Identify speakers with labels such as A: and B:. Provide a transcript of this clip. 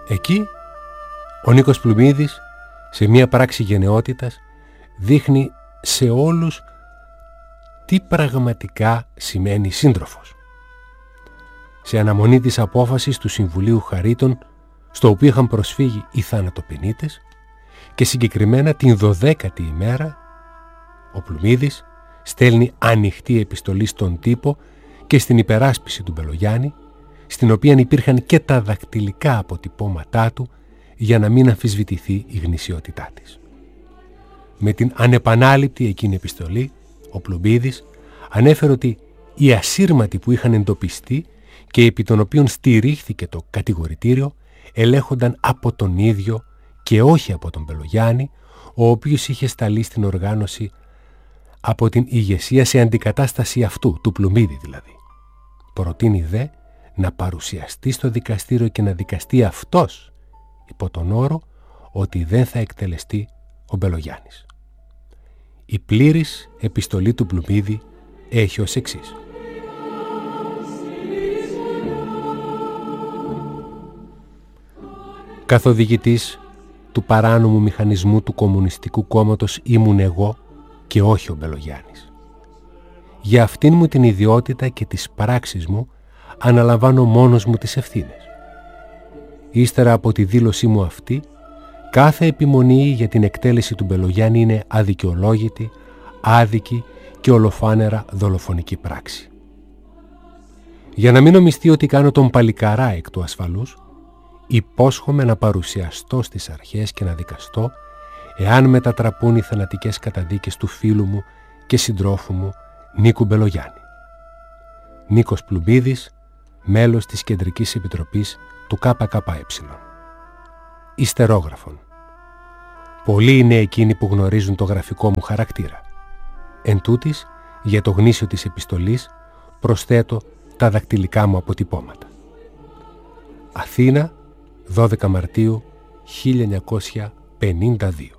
A: Εκεί ο Νίκος Πλουμίδης, σε μία πράξη γενναιότητας, δείχνει σε όλους τι πραγματικά σημαίνει σύντροφος. Σε αναμονή της απόφασης του Συμβουλίου Χαρίτων, στο οποίο είχαν προσφύγει οι θανατοποινήτες, και συγκεκριμένα την 12η ημέρα, ο Πλουμίδης στέλνει ανοιχτή επιστολή στον τύπο και στην υπεράσπιση του Μπελογιάννη, στην οποία υπήρχαν και τα δακτυλικά αποτυπώματά του για να μην αμφισβητηθεί η γνησιότητά της. Με την ανεπανάληπτη εκείνη επιστολή, ο Πλουμίδης ανέφερε ότι οι ασύρματοι που είχαν εντοπιστεί και επί των οποίων στηρίχθηκε το κατηγορητήριο ελέγχονταν από τον ίδιο και όχι από τον Μπελογιάννη, ο οποίος είχε σταλεί στην οργάνωση από την ηγεσία σε αντικατάσταση αυτού, του Πλουμίδη δηλαδή. Προτείνει δε να παρουσιαστεί στο δικαστήριο και να δικαστεί αυτός, υπό τον όρο ότι δεν θα εκτελεστεί ο Μπελογιάννης. Η πλήρης επιστολή του Πλουμίδη έχει ως εξής. Καθοδηγητής του παράνομου μηχανισμού του Κομμουνιστικού Κόμματος ήμουν εγώ και όχι ο Μπελογιάννης. Για αυτήν μου την ιδιότητα και τις πράξεις μου αναλαμβάνω μόνος μου τις ευθύνες. Ύστερα από τη δήλωσή μου αυτή, κάθε επιμονή για την εκτέλεση του Μπελογιάννη είναι αδικαιολόγητη, άδικη και ολοφάνερα δολοφονική πράξη. Για να μην νομιστεί ότι κάνω τον παλικαρά εκ του ασφαλούς, υπόσχομαι να παρουσιαστώ στις αρχές και να δικαστώ εάν μετατραπούν οι θανατικές καταδίκες του φίλου μου και συντρόφου μου Νίκου Μπελογιάννη. Νίκος Πλουμίδης, μέλος της Κεντρικής Επιτροπής του ΚΚΕ. Ιστερόγραφον. Πολλοί είναι εκείνοι που γνωρίζουν το γραφικό μου χαρακτήρα. Εν τούτης, για το γνήσιο της επιστολής προσθέτω τα δακτυλικά μου αποτυπώματα. Αθήνα, 12 Μαρτίου 1952.